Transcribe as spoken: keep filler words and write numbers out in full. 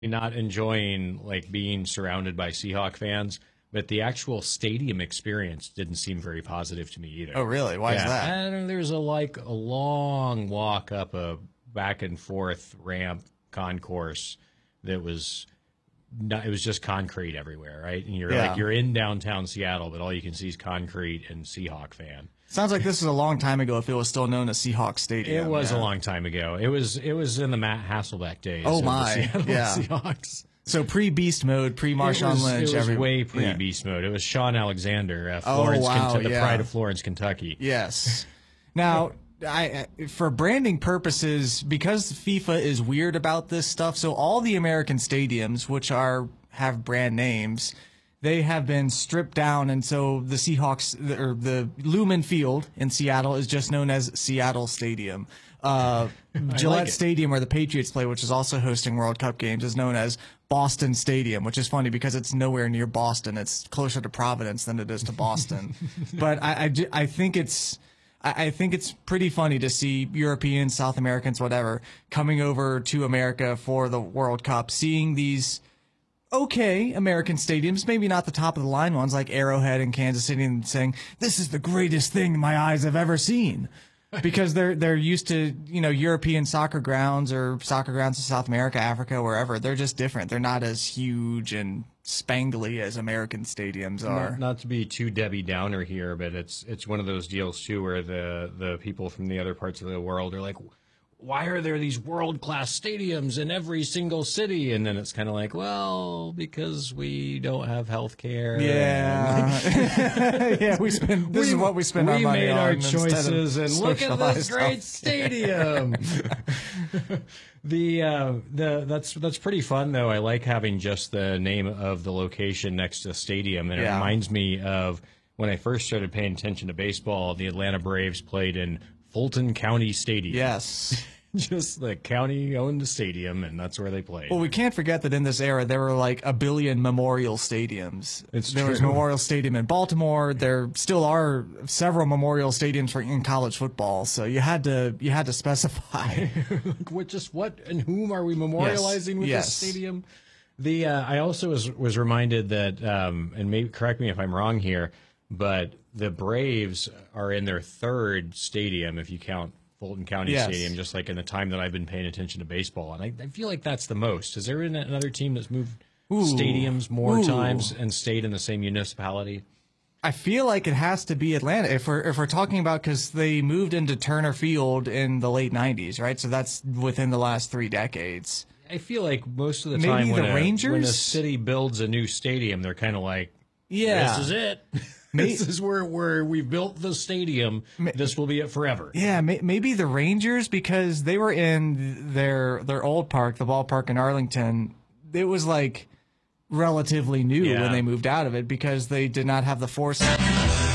not enjoying like being surrounded by Seahawk fans, but the actual stadium experience didn't seem very positive to me either. Oh, really? Why yeah. is that? And there's a like a long walk up a back and forth ramp concourse that was not, it was just concrete everywhere, right? And you're Yeah. like you're in downtown Seattle, but all you can see is concrete and Seahawk fan. Sounds like this is a long time ago if it was still known as Seahawks Stadium. It was yeah. a long time ago. It was it was in the Matt Hasselbeck days. Oh, of my. the Seattle Yeah. Seahawks. So pre-beast mode, pre-Marshawn it was, Lynch. It was every, way yeah. pre-beast mode. It was Sean Alexander, uh, Oh, Florence, wow, Kentucky, the yeah. pride of Florence, Kentucky. Yes. Now, I, for branding purposes, because FIFA is weird about this stuff, so all the American stadiums, which are have brand names, they have been stripped down, and so the Seahawks, or the Lumen Field in Seattle, is just known as Seattle Stadium. Uh, Gillette like it. Stadium, where the Patriots play, which is also hosting World Cup games, is known as Boston Stadium, which is funny because it's nowhere near Boston. It's closer to Providence than it is to Boston. But I, I, ju- I think it's I, I think it's pretty funny to see Europeans, South Americans, whatever, coming over to America for the World Cup, seeing these okay American stadiums, maybe not the top of the line ones like Arrowhead and Kansas City, and saying, this is the greatest thing my eyes have ever seen. Because they're they're used to, you know, European soccer grounds or soccer grounds in South America, Africa, wherever. They're just different. They're not as huge and spangly as American stadiums are. Not, not to be too Debbie Downer here, but it's it's one of those deals too where the the people from the other parts of the world are like, why are there these world-class stadiums in every single city? And then it's kind of like, well, because we don't have health care. Yeah. Yeah, we spend, this we, is what we spend we our money made on. our instead choices, of and look at this socialized great healthcare. stadium. the uh, the that's that's pretty fun though. I like having just the name of the location next to the stadium, and Yeah. it reminds me of when I first started paying attention to baseball. The Atlanta Braves played in Fulton County Stadium. Yes. Just the county owned the stadium, and that's where they played. Well, we can't forget that in this era, there were like a billion memorial stadiums. It's there was true. Memorial Stadium in Baltimore. There still are several memorial stadiums for in college football. So you had to you had to specify. Like, what, just what and whom are we memorializing Yes. with Yes. this stadium? The uh, I also was was reminded that, um, and maybe correct me if I'm wrong here, but the Braves are in their third stadium if you count Fulton County Yes. Stadium, just like in the time that I've been paying attention to baseball, and I, I feel like that's the most. Is there another team that's moved Ooh. stadiums more Ooh. times and stayed in the same municipality? I feel like it has to be Atlanta if we're if we're talking about, because they moved into Turner Field in the late nineties, right? So that's within the last three decades. I feel like most of the Maybe time when, the a, Rangers? when a city builds a new stadium, they're kind of like, Yeah. this is it. May- This is where, where we've built the stadium. This will be it forever. Yeah, may, maybe the Rangers, because they were in their their old park, the ballpark in Arlington. It was like relatively new Yeah. when they moved out of it because they did not have the force.